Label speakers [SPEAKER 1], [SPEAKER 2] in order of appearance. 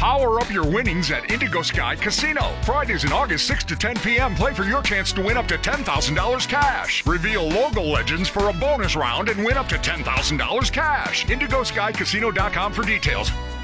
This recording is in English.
[SPEAKER 1] Power up your winnings at Indigo Sky Casino. Fridays in August 6 to 10 p.m. Play for your chance to win up to $10,000 cash. Reveal logo legends for a bonus round and win up to $10,000 cash. IndigoSkyCasino.com for details.